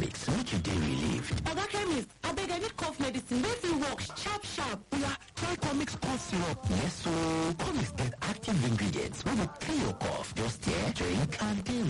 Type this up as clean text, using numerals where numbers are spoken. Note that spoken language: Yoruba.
comics make you dey relieved. Oga chemist, abeg I need cough medicine wey fit work sharp. Oya, try comics cough syrup. Yes, so comics get active ingredients wey go clear your cough. Just drink and dey